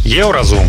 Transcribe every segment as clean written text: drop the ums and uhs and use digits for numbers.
Еўразум.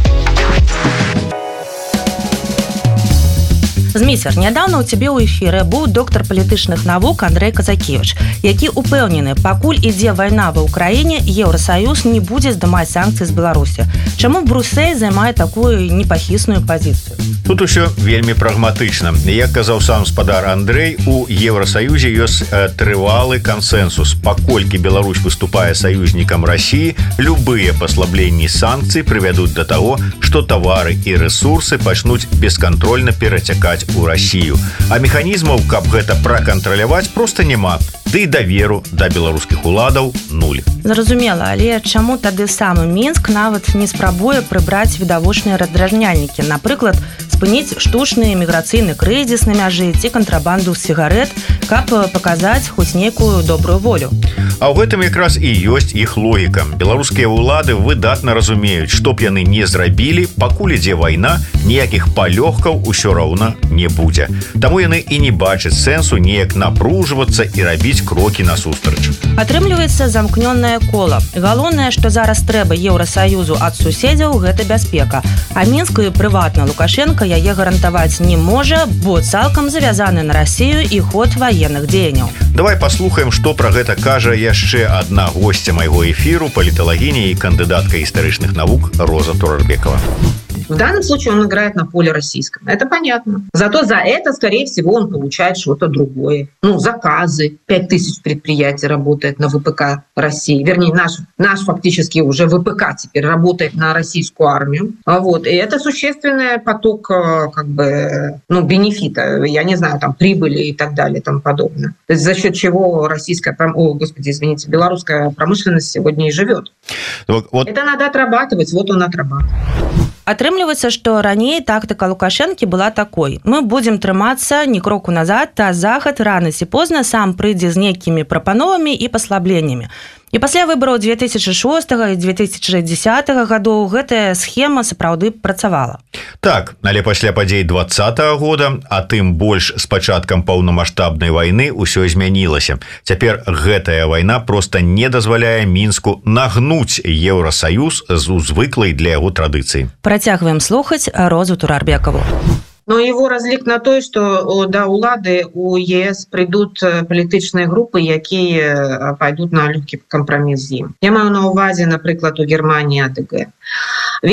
Зміцер, нядаўна ў цябе ў эфіры быў доктар палітычных навук Андрэй Казакевіч, які упэўнены, пакуль ідзе вайна ва ўкраіне, Еўрасаюз не будзе здымаць санкцыі з Беларусі. Чаму Брюссель займае такую непахісную пазіцыю? Тут усё вельмі прагматычна. Як казаў сам спадар Андрэй, у Еўрасаюзе ёсць трывалы кансэнсус. Паколькі Беларусь выступае саюзнікам Расіі, любыя паслабленні санкцый прывядуць да таго, што тавары і рэсурсы пачнуць бескантрольна перацякаць у Расію. А механізмаў, каб гэта пракантраляваць, проста няма. Ды і даверу да беларускіх уладаў нуль. Зразумела, але чаму тады самы Мінск нават не спрабуе прыбраць відавочныя раздражняльнікі? Напрыклад, спыніць штучны міграцыйны крызіс на мяжы ці кантрабанду сігарэт, каб паказаць хоць нейкую добрую волю. А ў гэтым якраз і ёсць іх логіка. Беларускія ўлады выдатна разумеюць, што б яны не зрабілі, пакуль ідзе вайна, ніякіх палёгкаў усё роўна не будзе. Таму яны і не бачаць сэнсу неяк напружвацца і рабіць крокі насустрач. Атрымліваецца замкнёнае кола. Галоўнае, што зараз трэба Еўрасаюзу ад суседзяў, гэта бяспека. А Мінск і прыватна Лукашенка яе гарантаваць не можа, бо цалкам завязаны на Расію і ход ваенных дзеянняў. Давай паслухаем, што пра гэта кажа яшчэ адна госця майго эфіру, паліталагіня і кандыдатка гістарычных навук Роза Турарбекова. В данном случае он играет на поле российском. Это понятно. Зато за это, скорее всего, он получает что-то другое. Заказы. 5000 предприятий работает на ВПК России. Вернее, наш фактически уже ВПК теперь работает на российскую армию. И это существенный поток бенефита. Я не знаю, там прибыли и так далее и тому подобное. То есть за счет чего белорусская промышленность сегодня и живет. Это надо отрабатывать. Вот он отрабатывает. Атрымліваецца, што раней тактыка Лукашэнкі была такой. Мы будзем трымацца ні кроку назад, а Захад рана ці позна сам прыйдзе з нейкімі прапановамі і паслабленнямі. І пасля выбараў 2006 і 2010 гадоў гэтая схема сапраўды працавала. Так, але пасля падзей 2020 года, а тым больш з пачаткам паўнамаштабнай вайны ўсё змянілася. Цяпер гэтая вайна проста не дазваляе Мінску нагнуць Еўрасаюз з узвыклай для яго традыцыі. Працягваем слухаць Розу Турарбекаву. Но его разлік на той, что да улады у ЕС придут політычныя групы, якія пойдут на лёгкі кампраміс з ім. Я маю на увазе, напрыклад, у Германії АДГ.